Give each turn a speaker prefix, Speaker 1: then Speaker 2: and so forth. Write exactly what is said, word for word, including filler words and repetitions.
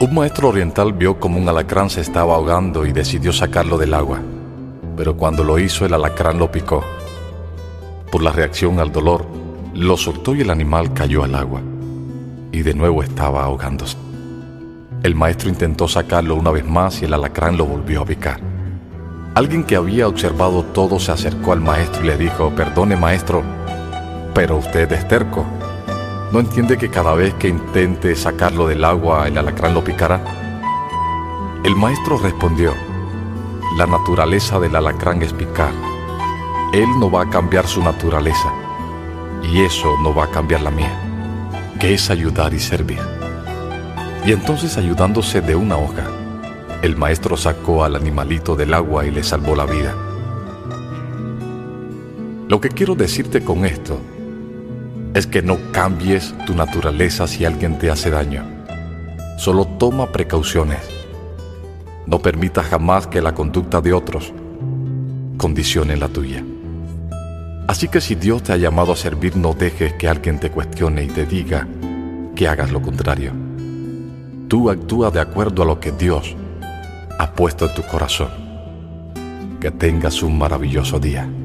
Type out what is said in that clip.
Speaker 1: Un maestro oriental vio como un alacrán se estaba ahogando y decidió sacarlo del agua, pero cuando lo hizo el alacrán lo picó. Por la reacción al dolor, lo soltó y el animal cayó al agua, y de nuevo estaba ahogándose. El maestro intentó sacarlo una vez más y el alacrán lo volvió a picar. Alguien que había observado todo se acercó al maestro y le dijo: «Perdone, maestro, pero usted es terco. ¿No entiende que cada vez que intente sacarlo del agua, el alacrán lo picará?» El maestro respondió: «La naturaleza del alacrán es picar. Él no va a cambiar su naturaleza, y eso no va a cambiar la mía, que es ayudar y servir». Y entonces, ayudándose de una hoja, el maestro sacó al animalito del agua y le salvó la vida. Lo que quiero decirte con esto es que no cambies tu naturaleza si alguien te hace daño. Solo toma precauciones. No permitas jamás que la conducta de otros condicione la tuya. Así que si Dios te ha llamado a servir, no dejes que alguien te cuestione y te diga que hagas lo contrario. Tú actúa de acuerdo a lo que Dios ha puesto en tu corazón. Que tengas un maravilloso día.